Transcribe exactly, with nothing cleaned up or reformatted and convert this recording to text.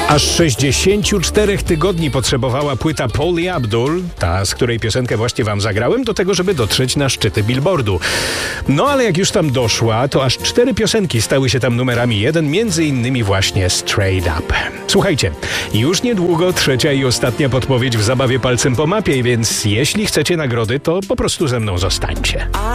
Aż sześćdziesięciu czterech tygodni potrzebowała płyta Pauli Abdul, ta, z której piosenkę właśnie wam zagrałem, do tego, żeby dotrzeć na szczyty Billboardu. No ale jak już tam doszła, to aż cztery piosenki stały się tam numerami jeden, między innymi właśnie Straight Up. Słuchajcie, już niedługo trzecia i ostatnia podpowiedź w zabawie palcem po mapie, więc jeśli chcecie nagrody, to po prostu ze mną zostańcie.